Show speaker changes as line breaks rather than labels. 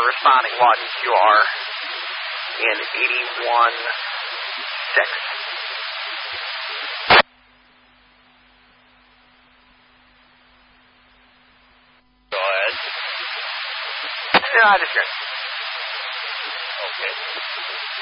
responding, Lawton QR in 81.6.
Go ahead.
No, I just good.
Okay.